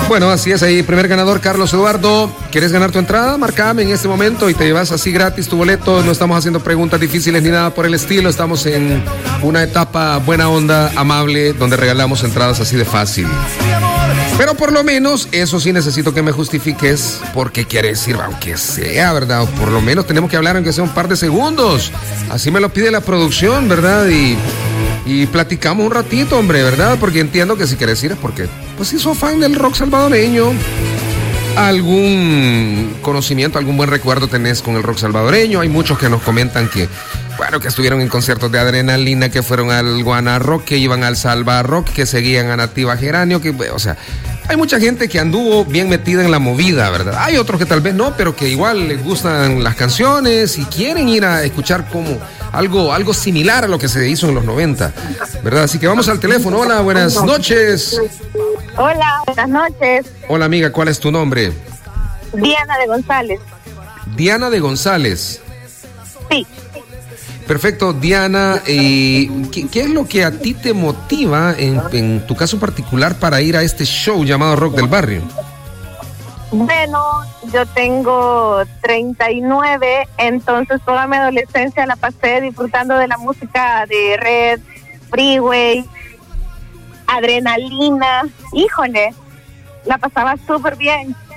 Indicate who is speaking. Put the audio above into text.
Speaker 1: Bueno, así es, ahí primer ganador, Carlos Eduardo. ¿Quieres ganar tu entrada? Marcame en este momento y te llevas así gratis tu boleto. No estamos haciendo preguntas difíciles ni nada por el estilo. Estamos en una etapa buena onda, amable, donde regalamos entradas así de fácil. Pero por lo menos, eso sí necesito que me justifiques por qué quieres ir, aunque sea, ¿verdad? O por lo menos tenemos que hablar aunque sea un par de segundos. Así me lo pide la producción, ¿verdad? Y platicamos un ratito, hombre, ¿verdad? Porque entiendo que si quieres ir es porque, pues si sos fan del rock salvadoreño, algún conocimiento, algún buen recuerdo tenés con el rock salvadoreño. Hay muchos que nos comentan que, bueno, que estuvieron en conciertos de Adrenalina, que fueron al Guana Rock, que iban al Salva Rock, que seguían a Nativa Geranio, que, o sea, hay mucha gente que anduvo bien metida en la movida, ¿verdad? Hay otros que tal vez no, pero que igual les gustan las canciones y quieren ir a escuchar como algo similar a lo que se hizo en los 90, ¿verdad? Así que vamos al teléfono. Hola, buenas noches.
Speaker 2: Hola, buenas noches.
Speaker 1: Hola, amiga, ¿cuál es tu nombre?
Speaker 2: Diana de González.
Speaker 1: Diana de González.
Speaker 2: Sí.
Speaker 1: Perfecto, Diana, ¿qué es lo que a ti te motiva, en tu caso particular, para ir a este show llamado Rock del Barrio?
Speaker 2: Bueno, yo tengo 39, entonces toda mi adolescencia la pasé disfrutando de la música de Red, Freeway, Adrenalina. Híjole, la pasaba súper bien.